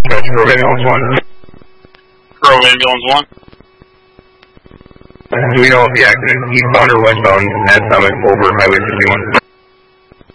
Grove Ambulance 1. Grove Ambulance 1. Do we know if the accident is eastbound or westbound at Summit over Highway 61?